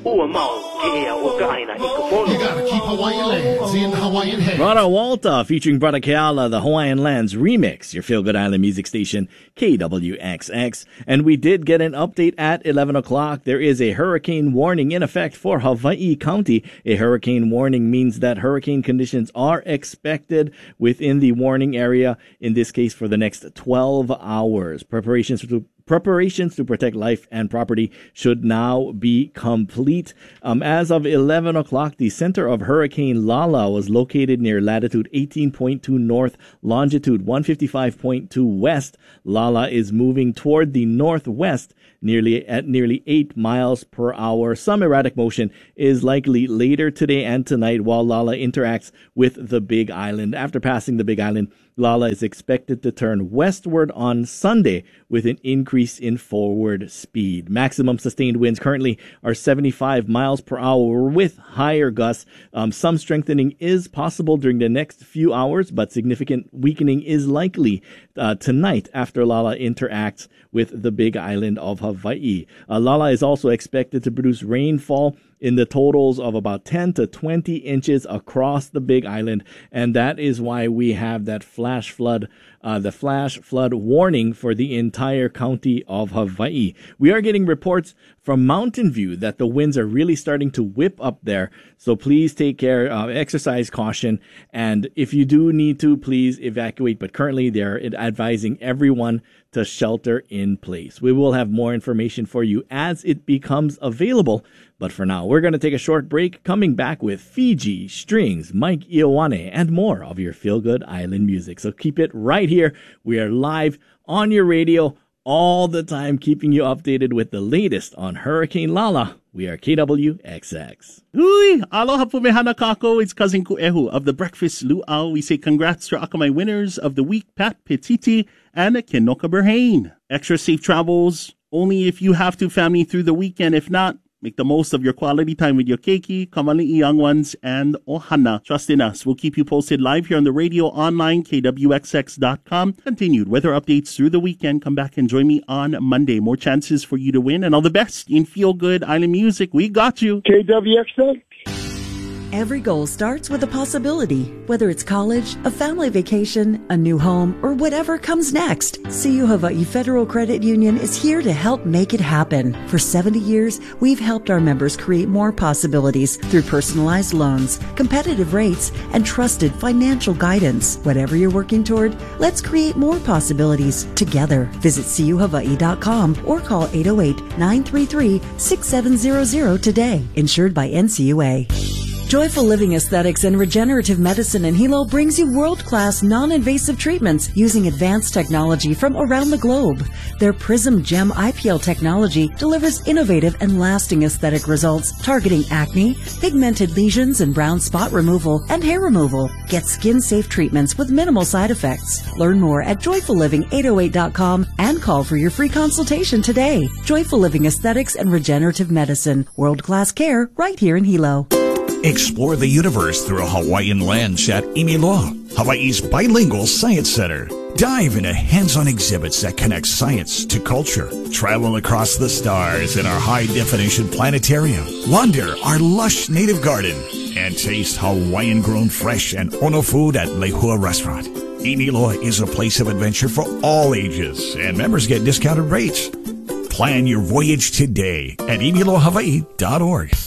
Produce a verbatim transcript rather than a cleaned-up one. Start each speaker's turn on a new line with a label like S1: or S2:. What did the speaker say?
S1: gotta keep Hawaiian lands in Hawaiian hands.
S2: Brother Walter featuring Brother Keala, the Hawaiian Lands remix, your Feel Good Island music station, K W X X. And we did get an update at eleven o'clock. There is a hurricane warning in effect for Hawaii County. A hurricane warning means that hurricane conditions are expected within the warning area, in this case for the next twelve hours. Preparations to Preparations to protect life and property should now be complete. Um, as of eleven o'clock, the center of Hurricane Lala was located near latitude eighteen point two north, longitude one fifty-five point two west. Lala is moving toward the northwest nearly at nearly eight miles per hour. Some erratic motion is likely later today and tonight while Lala interacts with the Big Island. After passing the Big Island, Lala is expected to turn westward on Sunday with an increase in forward speed. Maximum sustained winds currently are seventy-five miles per hour with higher gusts. Um, some strengthening is possible during the next few hours, but significant weakening is likely uh, tonight after Lala interacts with the Big Island of Hawaii. Uh, Lala is also expected to produce rainfall in the totals of about ten to twenty inches across the Big Island, and that is why we have that flash flood, uh, the flash flood warning for the entire county of Hawaii. We are getting reports from Mountain View that the winds are really starting to whip up there, so please take care, uh, exercise caution, and if you do need to, please evacuate, but currently they're advising everyone to shelter in place. We will have more information for you as it becomes available, but for now, we're going to take a short break, coming back with Fiji, Strings, Mike Ioane, and more of your Feel Good Island music. So keep it right here. We are live on your radio all the time, keeping you updated with the latest on Hurricane Lala. We are K W X X.
S3: Hui! Aloha po mehana kako. It's Cousin Kuehu of the Breakfast Luau. We say congrats to Akamai winners of the week, Pat Petiti and Kenoka Berhane. Extra safe travels only if you have to, family, through the weekend. If not, make the most of your quality time with your keiki, kamali'i young ones, and ohana. Trust in us. We'll keep you posted live here on the radio, online, K W X X dot com. Continued weather updates through the weekend. Come back and join me on Monday. More chances for you to win, and all the best in Feel Good Island music. We got you.
S4: K W X X.
S5: Every goal starts with a possibility. Whether it's college, a family vacation, a new home, or whatever comes next, C U Hawaii Federal Credit Union is here to help make it happen. For seventy years, we've helped our members create more possibilities through personalized loans, competitive rates, and trusted financial guidance. Whatever you're working toward, let's create more possibilities together. Visit C U Hawaii dot com or call eight oh eight, nine three three, six seven zero zero today. Insured by N C U A. Joyful Living Aesthetics and Regenerative Medicine in Hilo brings you world-class non-invasive treatments using advanced technology from around the globe. Their Prism Gem I P L technology delivers innovative and lasting aesthetic results targeting acne, pigmented lesions and brown spot removal, and hair removal. Get skin-safe treatments with minimal side effects. Learn more at joyful living eight oh eight dot com and call for your free consultation today. Joyful Living Aesthetics and Regenerative Medicine. World-class care right here in Hilo.
S6: Explore the universe through a Hawaiian lens at Imiloa, Hawaii's bilingual science center. Dive into hands-on exhibits that connect science to culture. Travel across the stars in our high-definition planetarium. Wander our lush native garden. And taste Hawaiian-grown fresh and ono food at Lehua Restaurant. Imiloa is a place of adventure for all ages, and members get discounted rates. Plan your voyage today at imiloa hawaii dot org.